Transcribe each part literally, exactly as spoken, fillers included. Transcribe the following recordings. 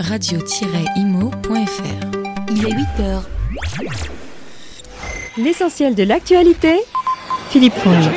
radio tiret imo point f r. Il est huit heures. L'essentiel de l'actualité, Philippe Fonge.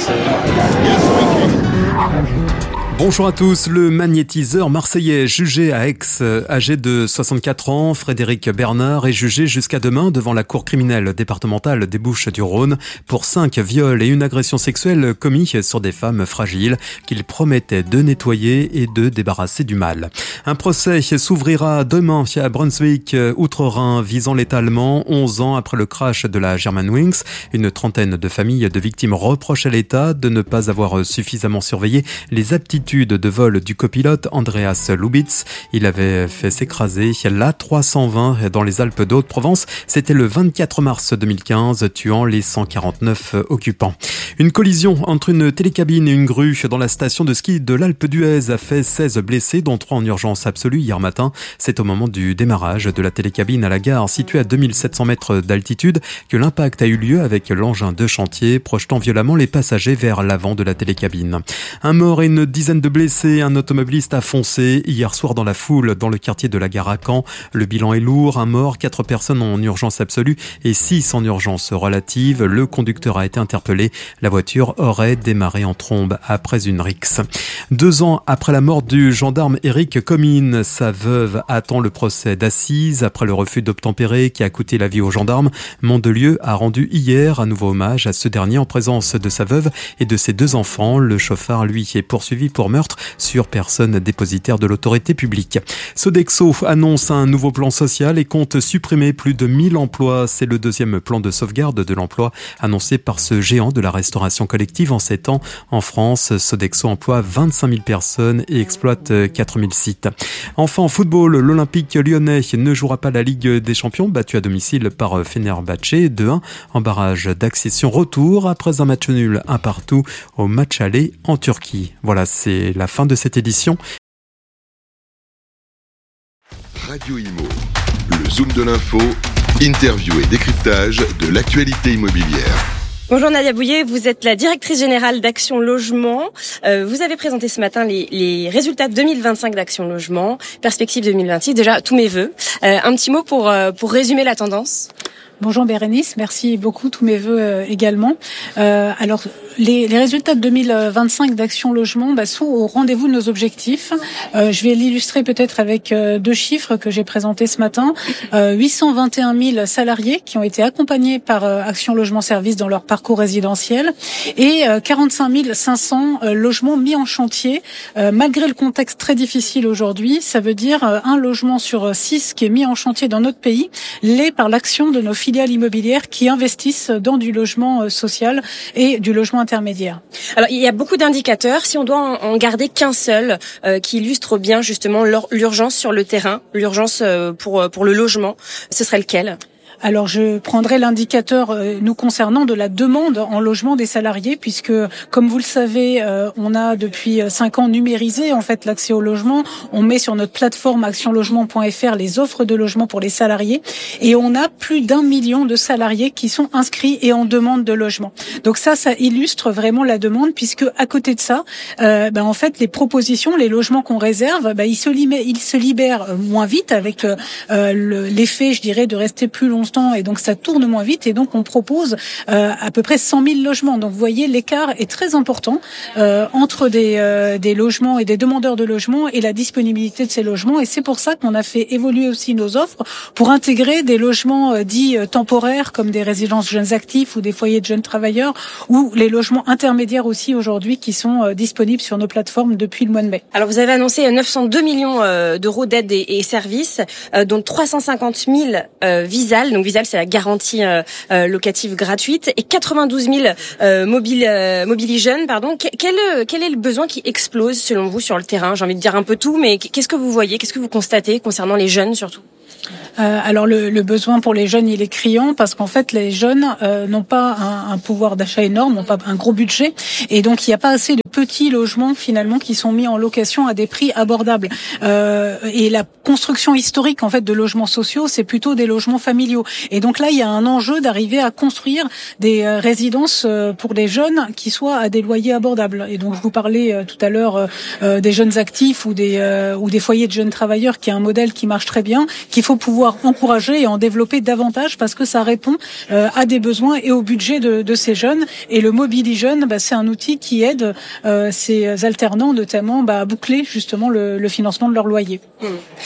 Bonjour à tous. Le magnétiseur marseillais jugé à Aix, âgé de soixante-quatre ans, Frédéric Bernard, est jugé jusqu'à demain devant la cour criminelle départementale des Bouches-du-Rhône pour cinq viols et une agression sexuelle commis sur des femmes fragiles qu'il promettait de nettoyer et de débarrasser du mal. Un procès s'ouvrira demain à Brunswick, Outre-Rhin, visant l'État allemand, onze ans après le crash de la Germanwings. Une trentaine de familles de victimes reprochent à l'État de ne pas avoir suffisamment surveillé les aptitudes de vol du copilote Andreas Lubitz. Il avait fait s'écraser l'A trois cent vingt dans les Alpes de Haute-Provence. C'était le vingt-quatre mars deux mille quinze, tuant les cent quarante-neuf occupants. Une collision entre une télécabine et une grue dans la station de ski de l'Alpe d'Huez a fait seize blessés, dont trois en urgence absolue hier matin. C'est au moment du démarrage de la télécabine à la gare située à deux mille sept cents mètres d'altitude que l'impact a eu lieu avec l'engin de chantier projetant violemment les passagers vers l'avant de la télécabine. Un mort et une dizaine de blessés. Un automobiliste a foncé hier soir dans la foule dans le quartier de la gare à Caen. Le bilan est lourd. Un mort, quatre personnes en urgence absolue et six en urgence relative. Le conducteur a été interpellé. La voiture aurait démarré en trombe après une rixe. Deux ans après la mort du gendarme Éric Comines, sa veuve attend le procès d'assises après le refus d'obtempérer qui a coûté la vie au gendarme. Mandelieu a rendu hier un nouveau hommage à ce dernier en présence de sa veuve et de ses deux enfants. Le chauffard, lui, est poursuivi pour meurtre sur personne dépositaire de l'autorité publique. Sodexo annonce un nouveau plan social et compte supprimer plus de mille emplois. C'est le deuxième plan de sauvegarde de l'emploi annoncé par ce géant de la restauration collective en sept ans. En France, Sodexo emploie vingt-cinq mille personnes et exploite quatre mille sites. Enfin, en football, l'Olympique lyonnais ne jouera pas la Ligue des Champions, battu à domicile par Fenerbahçe deux un en barrage d'accession retour après un match nul un partout au match aller en Turquie. Voilà, c'est la fin de cette édition. Radio Imo, le zoom de l'info, interview et décryptage de l'actualité immobilière. Bonjour Nadia Bouillet, vous êtes la directrice générale d'Action Logement. Euh, vous avez présenté ce matin les, les résultats deux mille vingt-cinq d'Action Logement, perspective deux mille vingt-six. Déjà, tous mes vœux. Euh, un petit mot pour, euh, pour résumer la tendance. Bonjour Bérénice, merci beaucoup, tous mes vœux euh, également. Euh, alors, les, les résultats de deux mille vingt-cinq d'Action Logement bah, sont au rendez-vous de nos objectifs. Euh, je vais l'illustrer peut-être avec euh, deux chiffres que j'ai présentés ce matin. Euh, huit cent vingt et un mille salariés qui ont été accompagnés par euh, Action Logement Service dans leur parcours résidentiel et euh, quarante-cinq mille cinq cents euh, logements mis en chantier. Euh, malgré le contexte très difficile aujourd'hui, ça veut dire euh, un logement sur six qui est mis en chantier dans notre pays, l'est par l'action de nos filiales immobilières qui investissent dans du logement social et du logement intermédiaire. Alors, il y a beaucoup d'indicateurs. Si on doit en garder qu'un seul euh, qui illustre bien justement l'urgence sur le terrain, l'urgence euh, pour pour le logement, ce serait lequel ? Alors, je prendrai l'indicateur euh, nous concernant de la demande en logement des salariés, puisque, comme vous le savez, euh, on a depuis cinq ans numérisé en fait l'accès au logement. On met sur notre plateforme action logement point f r les offres de logement pour les salariés, et on a plus d'un million de salariés qui sont inscrits et en demande de logement. Donc ça, ça illustre vraiment la demande, puisque à côté de ça, euh, ben en fait, les propositions, les logements qu'on réserve, ben ils se libèrent, ils se libèrent moins vite avec euh, le, l'effet, je dirais, de rester plus longtemps. Et donc ça tourne moins vite et donc on propose euh, à peu près cent mille logements. Donc vous voyez, l'écart est très important euh, entre des, euh, des logements et des demandeurs de logements et la disponibilité de ces logements. Et c'est pour ça qu'on a fait évoluer aussi nos offres pour intégrer des logements euh, dits euh, temporaires comme des résidences jeunes actifs ou des foyers de jeunes travailleurs ou les logements intermédiaires aussi aujourd'hui qui sont euh, disponibles sur nos plateformes depuis le mois de mai. Alors vous avez annoncé neuf cent deux millions euh, d'euros d'aide et, et services, euh, dont trois cent cinquante mille euh, Visal. Donc Visal, c'est la garantie euh, euh, locative gratuite et quatre-vingt-douze mille euh, mobiles euh, mobili jeunes, pardon. Quel, quel est le besoin qui explose selon vous sur le terrain ? J'ai envie de dire un peu tout, mais qu'est-ce que vous voyez ? Qu'est-ce que vous constatez concernant les jeunes surtout ? Euh, alors le, le besoin pour les jeunes, il est criant parce qu'en fait les jeunes euh, n'ont pas un, un pouvoir d'achat énorme, n'ont pas un gros budget, et donc il n'y a pas assez de petits logements finalement qui sont mis en location à des prix abordables. Euh, et la construction historique en fait de logements sociaux, c'est plutôt des logements familiaux. Et donc là, il y a un enjeu d'arriver à construire des euh, résidences euh, pour les jeunes qui soient à des loyers abordables. Et donc je vous parlais euh, tout à l'heure euh, des jeunes actifs ou des euh, ou des foyers de jeunes travailleurs, qui est un modèle qui marche très bien, qu'il faut pouvoir encourager et en développer davantage parce que ça répond euh, à des besoins et au budget de, de ces jeunes. Et le Mobili Jeune, bah, c'est un outil qui aide euh, ces alternants notamment bah, à boucler justement le, le financement de leur loyer. Mmh.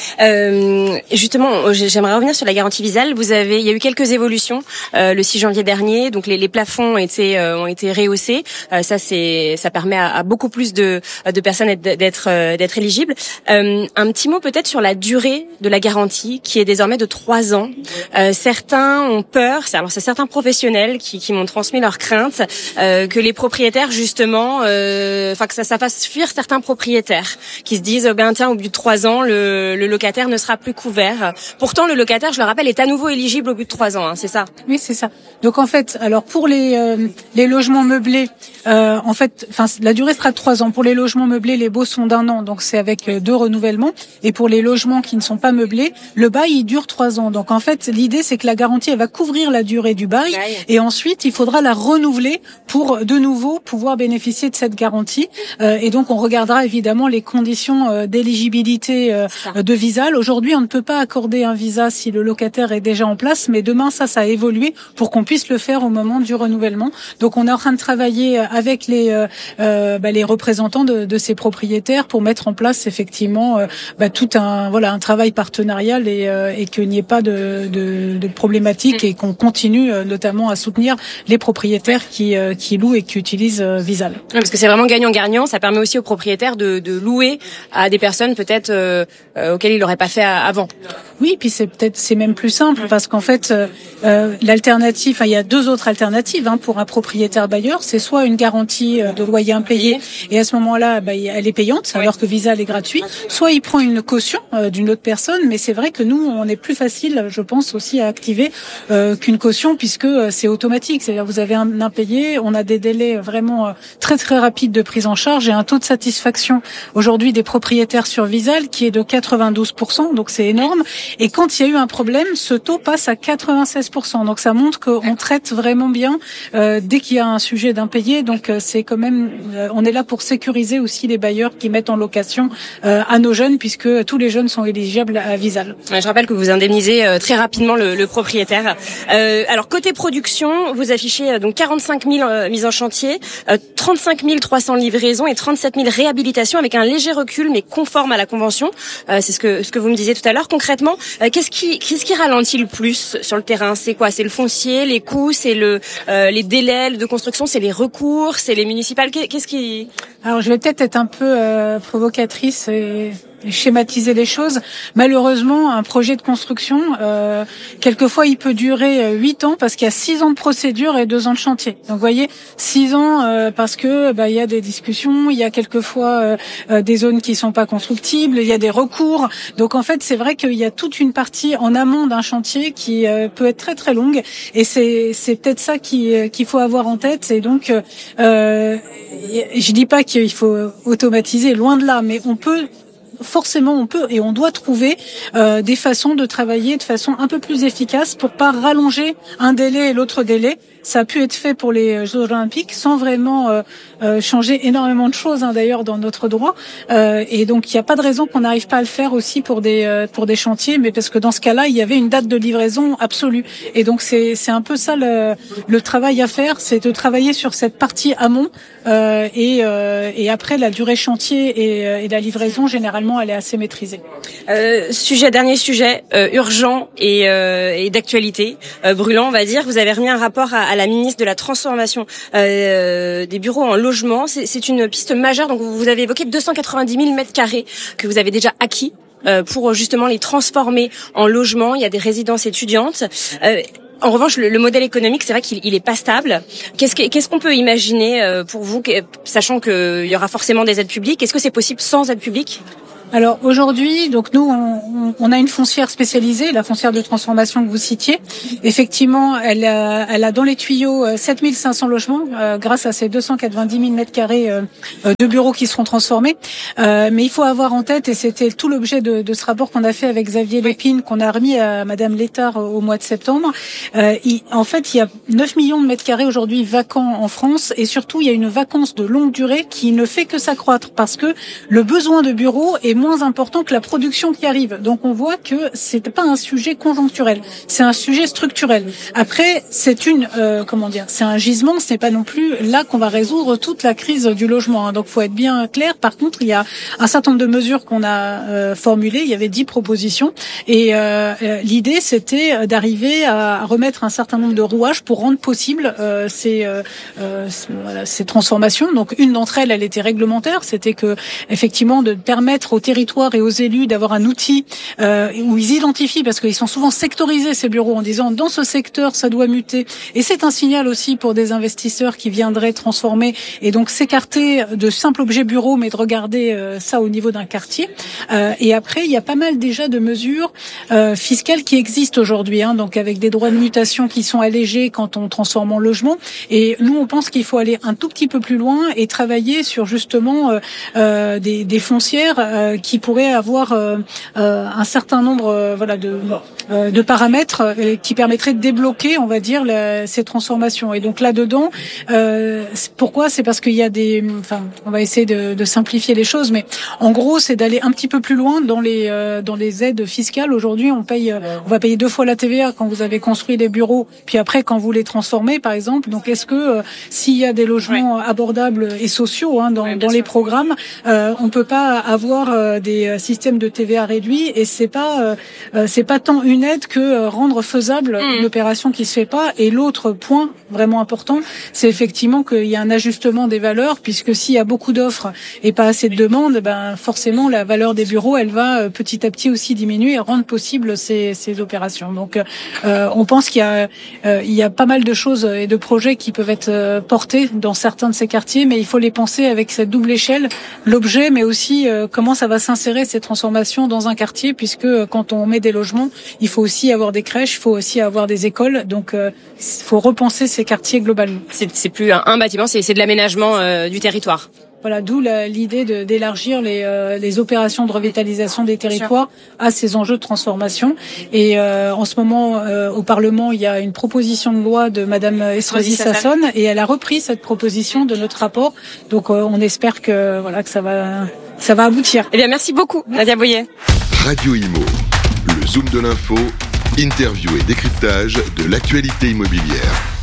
Euh, justement, j'aimerais revenir sur la garantie Visale. Vous avez, il y a eu quelques évolutions euh, le six janvier dernier. Donc les, les plafonds ont été euh, ont été rehaussés. Euh, ça c'est ça permet à, à beaucoup plus de de personnes d'être d'être éligibles. Euh, un petit mot peut-être sur la durée de la garantie qui est désormais de trois ans. Euh, certains ont peur, alors c'est certains professionnels qui, qui m'ont transmis leurs craintes, euh, que les propriétaires justement, euh, enfin que ça, ça fasse fuir certains propriétaires qui se disent, ben tiens, au bout de trois ans, le, le locataire ne sera plus couvert. Pourtant, le locataire, je le rappelle, est à nouveau éligible au bout de trois ans. Hein, c'est ça? Oui, c'est ça. Donc en fait, alors pour les euh, les logements meublés, euh, en fait, enfin la durée sera de trois ans. Pour les logements meublés, les baux sont d'un an, donc c'est avec euh, deux renouvellements. Et pour les logements qui ne sont pas meublés, le bail il dure trois ans. Donc en fait, l'idée c'est que la garantie elle va couvrir la durée du bail et ensuite il faudra la renouveler pour de nouveau pouvoir bénéficier de cette garantie. Euh, et donc on regardera évidemment les conditions euh, d'éligibilité euh, de Visale. Aujourd'hui, on ne peut pas accorder un visa si le locataire est déjà en place, mais demain ça ça a évolué pour qu'on puisse le faire au moment du renouvellement. Donc on est en train de travailler avec les euh, euh, bah, les représentants de, de ces propriétaires pour mettre en place effectivement euh, bah, tout un voilà un travail partenarial et, euh, et qu'il n'y ait pas de, de, de problématiques et qu'on continue euh, notamment à soutenir les propriétaires qui, euh, qui louent et qui utilisent euh, Visale. Oui, parce que c'est vraiment gagnant-gagnant. Ça permet aussi aux propriétaires de, de louer à des personnes peut-être euh, euh, auxquelles ils l'auraient pas fait avant. Oui, puis c'est peut-être c'est même plus simple parce qu'en fait euh, l'alternative, enfin, il y a deux autres alternatives hein, pour un propriétaire bailleur, c'est soit une garantie de loyer impayé et à ce moment-là, bah, elle est payante alors oui. que Visale est gratuit, soit il prend une caution euh, d'une autre personne, mais c'est vrai que nous on est plus facile, je pense aussi à activer euh, qu'une caution puisque euh, c'est automatique, c'est-à-dire vous avez un impayé, on a des délais vraiment euh, très très rapides de prise en charge et un taux de satisfaction aujourd'hui des propriétaires sur Visale qui est de quatre-vingt-douze pour cent, donc c'est énorme. Et quand il y a eu un problème, ce taux passe à quatre-vingt-seize pour cent. Donc ça montre qu'on traite vraiment bien euh, dès qu'il y a un sujet d'impayé. Donc euh, c'est quand même, euh, on est là pour sécuriser aussi les bailleurs qui mettent en location euh, à nos jeunes, puisque tous les jeunes sont éligibles à Visale. Je rappelle que vous indemnisez euh, très rapidement le, le propriétaire. Euh, alors côté production, vous affichez euh, donc quarante-cinq mille euh, mises en chantier, euh, trente-cinq mille trois cents livraisons et trente-sept mille réhabilitations avec un léger recul mais conforme à la convention. Euh, c'est ce que ce que vous me disiez tout à l'heure. Concrètement, Euh, qu'est-ce qui, qu'est-ce qui ralentit le plus sur le terrain? C'est quoi? C'est le foncier, les coûts, c'est le, euh, les délais de construction, c'est les recours, c'est les municipales. Qu'est-ce qui... Alors, je vais peut-être être un peu euh, provocatrice et schématiser les choses. Malheureusement, un projet de construction, euh, quelquefois, il peut durer huit ans parce qu'il y a six ans de procédure et deux ans de chantier. Donc, vous voyez, six ans euh, parce que bah, il y a des discussions, il y a quelquefois euh, euh, des zones qui sont pas constructibles, il y a des recours. Donc, en fait, c'est vrai qu'il y a toute une partie en amont d'un chantier qui euh, peut être très très longue. Et c'est c'est peut-être ça qui qu'il faut avoir en tête. Et donc, euh, je dis pas qu'il faut automatiser, loin de là, mais on peut forcément on peut et on doit trouver euh, des façons de travailler de façon un peu plus efficace pour pas rallonger un délai et l'autre délai. Ça a pu être fait pour les Jeux Olympiques sans vraiment euh, euh, changer énormément de choses hein, d'ailleurs dans notre droit. Euh, et donc il n'y a pas de raison qu'on n'arrive pas à le faire aussi pour des euh, pour des chantiers, mais parce que dans ce cas-là il y avait une date de livraison absolue. Et donc c'est c'est un peu ça le le travail à faire, c'est de travailler sur cette partie amont euh, et euh, et après la durée chantier et, et la livraison généralement elle est assez maîtrisée. Euh, sujet dernier sujet euh, urgent et euh, et d'actualité euh, brûlant on va dire. Vous avez remis un rapport à, à la ministre de la transformation euh, des bureaux en logement. C'est, c'est une piste majeure. Donc vous avez évoqué deux cent quatre-vingt-dix mille mètres carrés que vous avez déjà acquis euh, pour justement les transformer en logement. Il y a des résidences étudiantes. Euh, En revanche, le, le modèle économique, c'est vrai qu'il il est pas stable. Qu'est-ce, que, qu'est-ce qu'on peut imaginer euh, pour vous, sachant qu'il y aura forcément des aides publiques? Est-ce que c'est possible sans aide publique? Alors aujourd'hui, donc nous, on, on a une foncière spécialisée, la foncière de transformation que vous citiez. Effectivement, elle a, elle a dans les tuyaux sept mille cinq cents logements euh, grâce à ces deux cent quatre-vingt-dix mille mètres carrés euh, de bureaux qui seront transformés. Euh, mais il faut avoir en tête, et c'était tout l'objet de, de ce rapport qu'on a fait avec Xavier Lépine, qu'on a remis à Madame Létard au mois de septembre. Euh, il, en fait, il y a neuf millions de mètres carrés aujourd'hui vacants en France, et surtout, il y a une vacance de longue durée qui ne fait que s'accroître parce que le besoin de bureaux est moins important que la production qui arrive. Donc on voit que c'est pas un sujet conjoncturel, c'est un sujet structurel. Après, c'est une euh, comment dire, c'est un gisement, ce n'est pas non plus là qu'on va résoudre toute la crise du logement. Hein. Donc faut être bien clair. Par contre, il y a un certain nombre de mesures qu'on a euh, formulées. Il y avait dix propositions et euh, l'idée c'était d'arriver à remettre un certain nombre de rouages pour rendre possible euh, ces euh, euh, voilà, ces transformations. Donc une d'entre elles, elle était réglementaire, c'était que effectivement de permettre aux territoires et aux élus d'avoir un outil euh, où ils identifient, parce qu'ils sont souvent sectorisés ces bureaux en disant dans ce secteur ça doit muter, et c'est un signal aussi pour des investisseurs qui viendraient transformer et donc s'écarter de simples objets bureaux mais de regarder euh, ça au niveau d'un quartier. Euh, et après il y a pas mal déjà de mesures euh, fiscales qui existent aujourd'hui, hein, donc avec des droits de mutation qui sont allégés quand on transforme en logement, et nous on pense qu'il faut aller un tout petit peu plus loin et travailler sur justement euh, euh, des, des foncières euh, qui pourraient avoir euh, euh, un certain nombre euh, voilà de euh, de paramètres euh, qui permettraient de débloquer, on va dire, la, ces transformations. Et donc là-dedans, euh, c'est pourquoi c'est parce qu'il y a des, enfin, on va essayer de, de simplifier les choses, mais en gros, c'est d'aller un petit peu plus loin dans les euh, dans les aides fiscales. Aujourd'hui, on paye, on va payer deux fois la T V A quand vous avez construit des bureaux, puis après quand vous les transformez, par exemple. Donc, est-ce que euh, s'il y a des logements ouais. abordables et sociaux hein, dans, ouais, dans les programmes, euh, on peut pas avoir euh, des systèmes de T V A réduits, et c'est pas euh, c'est pas tant une aide que euh, rendre faisable mmh. une opération qui se fait pas. Et l'autre point vraiment important, c'est effectivement qu'il y a un ajustement des valeurs, puisque s'il y a beaucoup d'offres et pas assez de demandes, ben forcément la valeur des bureaux, elle va euh, petit à petit aussi diminuer et rendre possible ces, ces opérations. Donc euh, on pense qu'il y a euh, il y a pas mal de choses et de projets qui peuvent être euh, portés dans certains de ces quartiers, mais il faut les penser avec cette double échelle, l'objet, mais aussi euh, comment ça va s'insérer ces transformations dans un quartier, puisque euh, quand on met des logements, il faut aussi avoir des crèches, il faut aussi avoir des écoles, donc il euh, faut repenser ces quartiers globalement. C'est, c'est plus un, un bâtiment, c'est, c'est de l'aménagement euh, du territoire. Voilà, d'où la, l'idée de, d'élargir les, euh, les opérations de revitalisation des territoires à ces enjeux de transformation. Et euh, en ce moment, euh, au Parlement, il y a une proposition de loi de Madame Estrosi Sassone, et elle a repris cette proposition de notre rapport. Donc, euh, on espère que voilà que ça va ça va aboutir. Eh bien, merci beaucoup, Nadia Boyer. Radio Imo, le zoom de l'info, interview et décryptage de l'actualité immobilière.